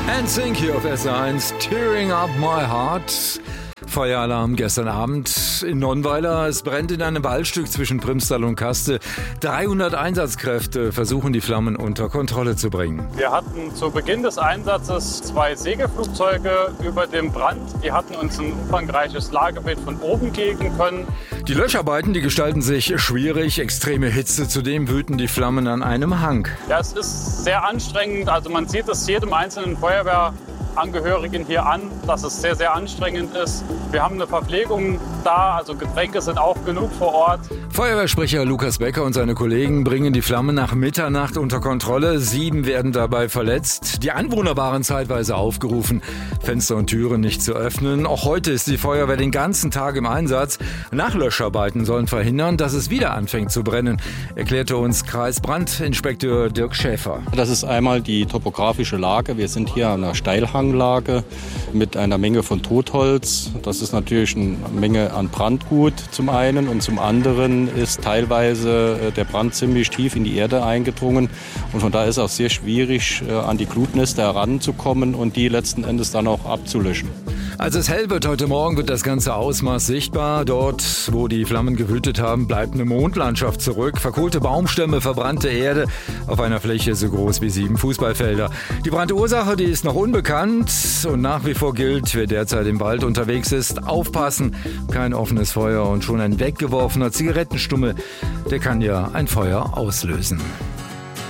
NSYNC hier auf SR1, Tearing Up My Heart. Feueralarm gestern Abend in Nonnweiler. Es brennt in einem Waldstück zwischen Primstal und Kaste. 300 Einsatzkräfte versuchen, die Flammen unter Kontrolle zu bringen. Wir hatten zu Beginn des Einsatzes 2 Segelflugzeuge über dem Brand. Die hatten uns ein umfangreiches Lagebild von oben geben können. Die Löscharbeiten, die gestalten sich schwierig. Extreme Hitze, zudem wüten die Flammen an einem Hang. Ja, es ist sehr anstrengend. Also man sieht es jedem einzelnen Feuerwehrangehörigen hier an, dass es sehr, sehr anstrengend ist. Wir haben eine Verpflegung da, also Getränke sind auch genug vor Ort. Feuerwehrsprecher Lukas Becker und seine Kollegen bringen die Flammen nach Mitternacht unter Kontrolle. 7 werden dabei verletzt. Die Anwohner waren zeitweise aufgerufen, Fenster und Türen nicht zu öffnen. Auch heute ist die Feuerwehr den ganzen Tag im Einsatz. Nachlöscharbeiten sollen verhindern, dass es wieder anfängt zu brennen, erklärte uns Kreisbrandinspekteur Dirk Schäfer. Das ist einmal die topografische Lage. Wir sind hier an einer Steilhanglage mit einer Menge von Totholz. Das ist natürlich eine Menge an Brandgut zum einen und zum anderen ist teilweise der Brand ziemlich tief in die Erde eingedrungen und von daher ist es auch sehr schwierig, an die Glutnester heranzukommen und die letzten Endes dann auch abzulöschen. Als es hell wird heute Morgen, wird das ganze Ausmaß sichtbar. Dort, wo die Flammen gewütet haben, bleibt eine Mondlandschaft zurück. Verkohlte Baumstämme, verbrannte Erde auf einer Fläche so groß wie 7 Fußballfelder. Die Brandursache, die ist noch unbekannt und nach wie vor gilt, wer derzeit im Wald unterwegs ist, aufpassen. Kein offenes Feuer und schon ein weggeworfener Zigarettenstummel, der kann ja ein Feuer auslösen.